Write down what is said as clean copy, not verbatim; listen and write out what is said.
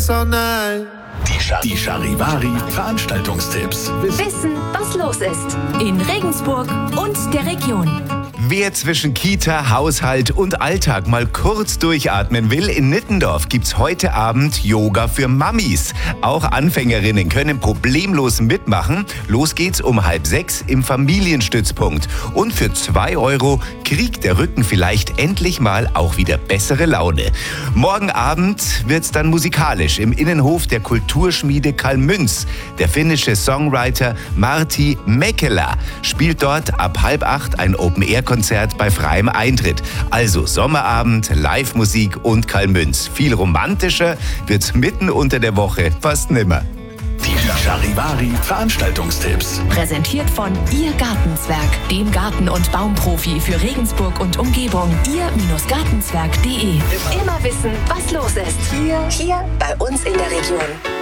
besser nein. Die Charivari Veranstaltungstipps. Wissen, was los ist in Regensburg und der Region. Wer zwischen Kita, Haushalt und Alltag mal kurz durchatmen will, in Nittendorf gibt's heute Abend Yoga für Mammis. Auch Anfängerinnen können problemlos mitmachen. Los geht's um 5:30 im Familienstützpunkt. Und für 2 € kriegt der Rücken vielleicht endlich mal auch wieder bessere Laune. Morgen Abend wird's dann musikalisch im Innenhof der Kulturschmiede Kalmünz. Der finnische Songwriter Martti Mäkelä spielt dort ab 7:30 ein Open-Air-Konzert bei freiem Eintritt. Also Sommerabend, Live-Musik und Kalmünz. Viel romantischer wird's mitten unter der Woche fast nimmer. Die Charivari Veranstaltungstipps. Präsentiert von Ihr Gartenzwerg, dem Garten- und Baumprofi für Regensburg und Umgebung. Ihr-Gartenzwerg.de. Immer wissen, was los ist. Hier bei uns in der Region.